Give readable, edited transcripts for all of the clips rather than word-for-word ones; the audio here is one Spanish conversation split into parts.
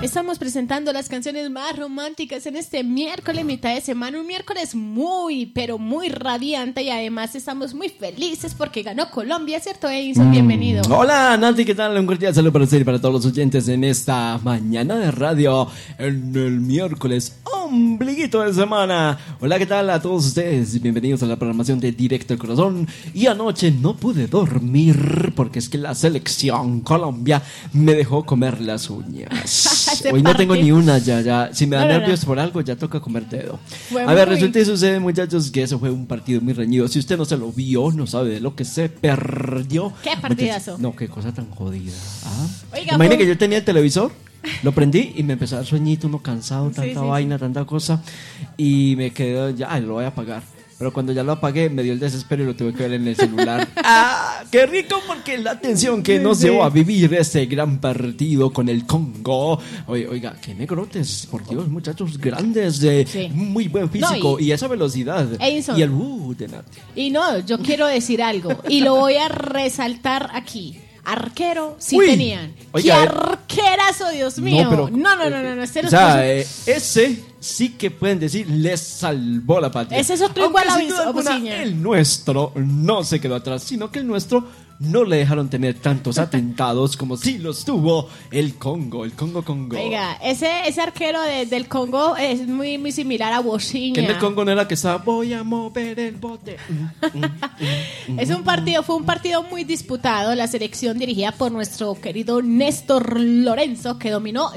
Estamos presentando las canciones más románticas en este miércoles, mitad de semana. Un miércoles muy, pero muy radiante. Y además estamos muy felices porque ganó Colombia, ¿cierto, Edison? Bienvenido. Hola, Nati, ¿qué tal? Un cordial saludo para usted y para todos los oyentes en esta mañana de radio, en el miércoles ombliguito de semana. Hola, ¿qué tal a todos ustedes? Bienvenidos a la programación de Directo al Corazón. Y anoche no pude dormir porque es que la selección Colombia me dejó comer las uñas. Hoy no tengo ni una ya. Si me da nervios por algo, ya toca comer dedo. A ver, resulta y sucede, muchachos, que eso fue un partido muy reñido. Si usted no se lo vio, no sabe de lo que se perdió. ¿Qué partidazo? Muchachos, no, qué cosa tan jodida. Oiga, imagínate que yo tenía el televisor, lo prendí y me empezó a dar sueñito, uno cansado, tanta vaina, tanta cosa. Y me quedé, ya, lo voy a apagar. Pero cuando ya lo apagué, me dio el desespero y lo tuve que ver en el celular. ¡Ah! ¡Qué rico! Porque la atención que nos llevó a vivir este gran partido con el Congo. Oiga, qué negrotes, por Dios, muchachos grandes, muy buen físico. No, y esa velocidad. Edison. Y el de Nati. Y no, yo quiero decir algo. Y lo voy a resaltar aquí. Arquero sí tenían. Oiga, ¡qué arquerazo, Dios mío! No, pero, no. O sea, ese sí que pueden decir les salvó la patria. Ese es otro igual a Bociña. El nuestro no se quedó atrás, sino que el nuestro no le dejaron tener tantos atentados como sí los tuvo el Congo. Oiga, ese arquero del Congo es muy similar a Bociña. Que en el Congo no era que estaba voy a mover el bote. Fue un partido muy disputado. La selección dirigida por nuestro querido Néstor Lorenzo, que dominó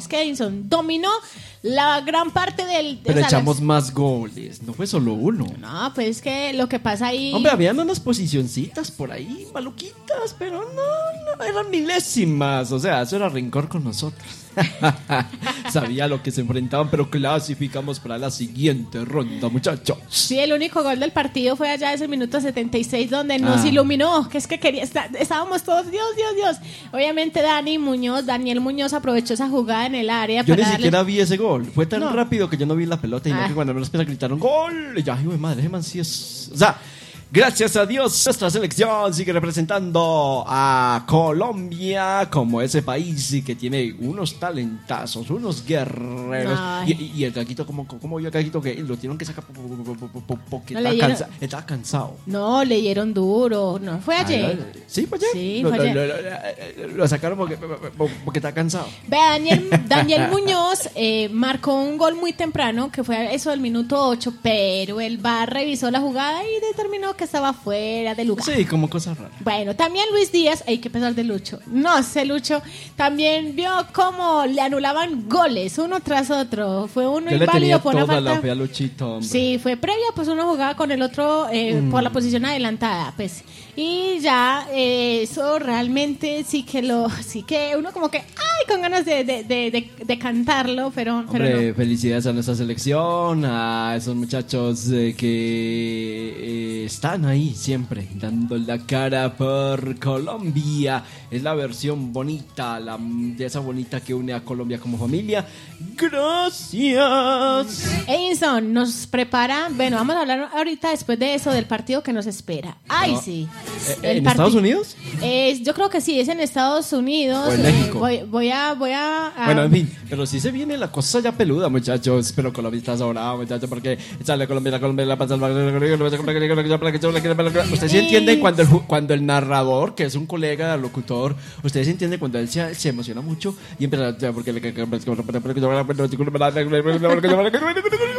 la gran parte Pero echamos más goles, no fue solo uno. No, pues es que lo que pasa ahí... Hombre, habían unas posicioncitas por ahí, maluquitas, pero no, eran milésimas. O sea, eso era rencor con nosotros. Sabía lo que se enfrentaban, pero clasificamos para la siguiente ronda, muchachos. Sí, el único gol del partido fue allá ese minuto 76 donde nos iluminó, que es que estábamos todos, Dios. Obviamente Daniel Muñoz aprovechó esa jugada en el área. Yo ni siquiera vi ese gol, fue tan rápido que yo no vi la pelota y no que cuando me los gritaron ¡gol! Y ya, ay, madre, man, sí es... O sea... Gracias a Dios, nuestra selección sigue representando a Colombia como ese país que tiene unos talentazos, unos guerreros. Y el gaguito, como vio el gaguito que lo tuvieron que sacar porque estaba cansado. No, le dieron duro. No, fue ayer. Sí, fue ayer. Sí, fue ayer. Lo sacaron porque estaba cansado. Daniel Muñoz marcó un gol muy temprano, que fue eso del minuto 8, pero el VAR revisó la jugada y determinó que estaba fuera de lugar. Sí, como cosas raras. Bueno, también Luis Díaz, que pesar de Lucho. No sé, Lucho también vio cómo le anulaban goles uno tras otro. Fue uno inválido por una falta. La fe a Luchito, sí, fue previa, pues uno jugaba con el otro por la posición adelantada, pues. Y ya eso realmente sí que uno como que con ganas de cantarlo, pero hombre, no. Felicidades a nuestra selección, a esos muchachos que están ahí siempre dando la cara por Colombia. Es la versión bonita, de esa bonita que une a Colombia como familia. Gracias. Edison nos prepara. Bueno, vamos a hablar ahorita después de eso del partido que nos espera. Sí. ¿En Estados Unidos? Yo creo que sí, es en Estados Unidos. O en México. Voy a Bueno, en fin, pero sí se viene la cosa ya peluda, muchachos. Pero Colombia está sobrado, muchachos, porque sale Colombia la pasa Ustedes sí entienden cuando el narrador, que es un colega locutor, ustedes entienden cuando él se emociona mucho y empieza porque